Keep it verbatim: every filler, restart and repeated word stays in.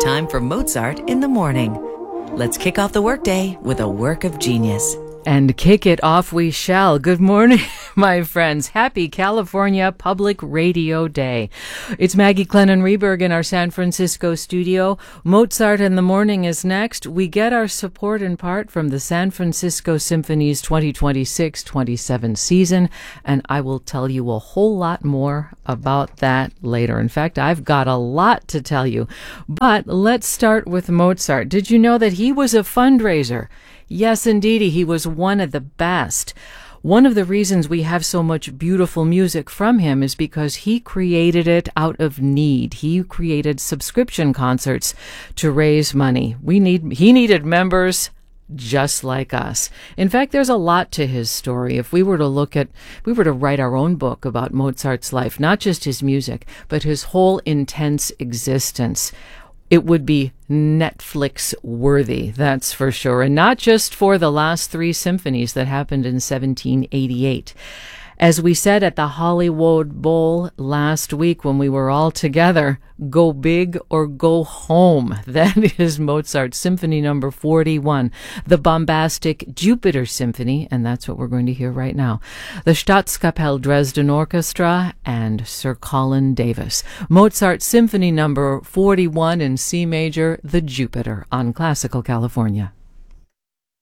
time for Mozart in the morning. Let's kick off the workday with a work of genius. And kick it off we shall. Good morning, my friends. Happy California Public Radio Day. It's Maggie Clennon-Reberg in our San Francisco studio. Mozart in the Morning is next. We get our support in part from the San Francisco Symphony's twenty twenty-six twenty-seven season, and I will tell you a whole lot more about that later. In fact, I've got a lot to tell you. But let's start with Mozart. Did you know that he was a fundraiser? Yes, indeed, he was one of the best. One of the reasons we have so much beautiful music from him is because he created it out of need. He created subscription concerts to raise money. We need, he needed members just like us. In fact, there's a lot to his story. If we were to look at, if we were to write our own book about Mozart's life, not just his music, but his whole intense existence, it would be Netflix worthy, that's for sure. And not just for the last three symphonies that happened in seventeen eighty-eight. As we said at the Hollywood Bowl last week when we were all together, go big or go home. That is Mozart's Symphony number forty-one, the bombastic Jupiter Symphony, and that's what we're going to hear right now. The Staatskapelle Dresden Orchestra and Sir Colin Davis. Mozart Symphony number forty-one in C major, the Jupiter, on Classical California.